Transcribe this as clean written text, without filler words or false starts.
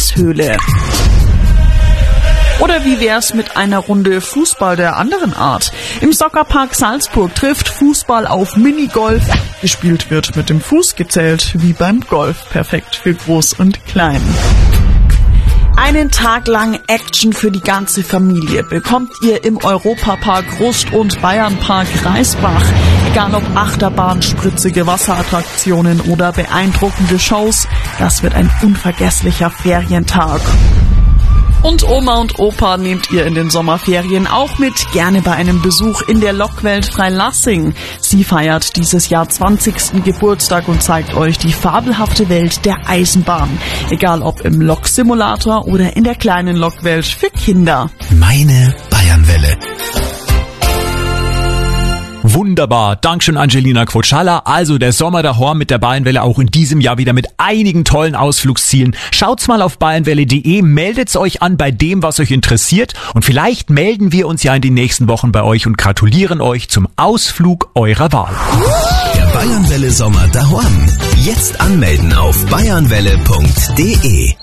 Eishöhle. Oder wie wär's mit einer Runde Fußball der anderen Art? Im Soccerpark Salzburg trifft Fußball auf Minigolf. Gespielt wird mit dem Fuß gezählt, wie beim Golf. Perfekt für Groß und Klein. Einen Tag lang Action für die ganze Familie bekommt ihr im Europapark Rust und Bayernpark Reisbach. Egal ob Achterbahn, spritzige Wasserattraktionen oder beeindruckende Shows, das wird ein unvergesslicher Ferientag. Und Oma und Opa nehmt ihr in den Sommerferien auch mit, gerne bei einem Besuch in der Lokwelt Freilassing. Sie feiert dieses Jahr 20. Geburtstag und zeigt euch die fabelhafte Welt der Eisenbahn. Egal ob im Loksimulator oder in der kleinen Lokwelt für Kinder. Meine Bayernwelle. Wunderbar. Dankeschön, Angelina Quotschala. Also der Sommer daheim mit der Bayernwelle auch in diesem Jahr wieder mit einigen tollen Ausflugszielen. Schaut's mal auf bayernwelle.de, meldet's euch an bei dem, was euch interessiert und vielleicht melden wir uns ja in den nächsten Wochen bei euch und gratulieren euch zum Ausflug eurer Wahl. Der Bayernwelle Sommer daheim. Jetzt anmelden auf bayernwelle.de.